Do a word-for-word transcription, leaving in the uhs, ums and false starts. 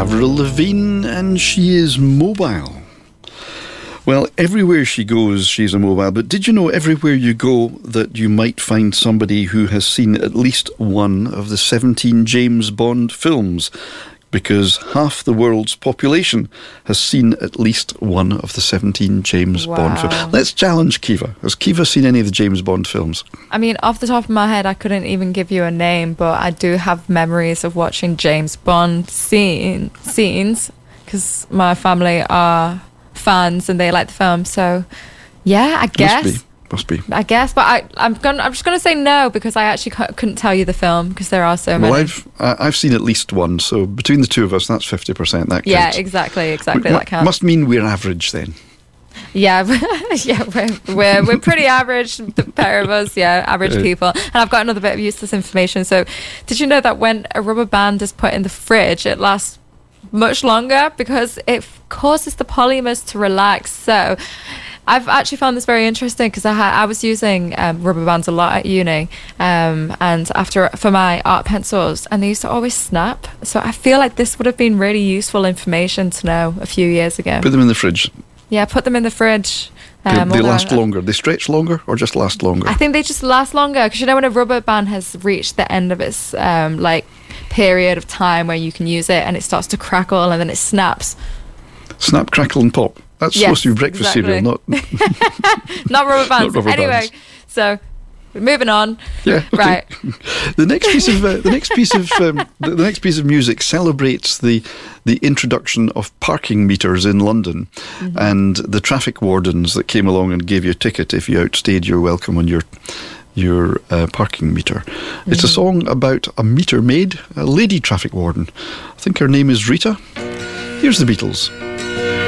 Avril Lavigne, and she is mobile. Well, everywhere she goes, she's a mobile. But did you know everywhere you go that you might find somebody who has seen at least one of the seventeen James Bond films? Because half the world's population has seen at least one of the seventeen James Wow. Bond films. Let's challenge Kiva. Has Kiva seen any of the James Bond films? I mean, off the top of my head, I couldn't even give you a name, but I do have memories of watching James Bond scene, scenes because my family are fans and they like the film. So, yeah, I guess. Must be. Must be. I guess, but I, I'm going. I'm just going to say no because I actually c- couldn't tell you the film because there are so many. Well, I've I- I've seen at least one, so between the two of us, that's fifty percent. That counts. Yeah, exactly, exactly. M- that counts. Must mean we're average then. Yeah, yeah, we're, we're we're pretty average, the pair of us. Yeah, average Uh, people. And I've got another bit of useless information. So, did you know that when a rubber band is put in the fridge, it lasts much longer because it f- causes the polymers to relax? So, I've actually found this very interesting because I ha- I was using um, rubber bands a lot at uni, um, and after for my art pencils, and they used to always snap. So I feel like this would have been really useful information to know a few years ago. Put them in the fridge. Yeah, put them in the fridge. They, Um, they although last I- longer. They stretch longer or just last longer? I think they just last longer because you know when a rubber band has reached the end of its um, like period of time where you can use it and it starts to crackle and then it snaps. Snap, crackle and pop. That's Yes, supposed to be breakfast exactly. cereal, not... Not rubber bands. Not rubber anyway, bands. so moving on. Yeah, okay. Right. The next piece of uh, the next piece of um, the, the next piece of music celebrates the the introduction of parking meters in London, Mm-hmm. and the traffic wardens that came along and gave you a ticket if you outstayed your welcome on your your uh, parking meter. Mm-hmm. It's a song about a meter maid, a lady traffic warden. I think her name is Rita. Here's the Beatles.